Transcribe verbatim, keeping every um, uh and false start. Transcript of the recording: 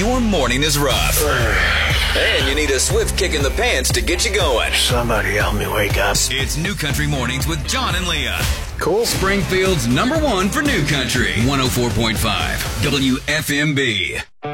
your morning is rough and you need a swift kick in the pants to get you going. Somebody help me wake up. It's New Country Mornings with John and Leah. Cool. Springfield's number one for New Country. one oh four point five W F M B.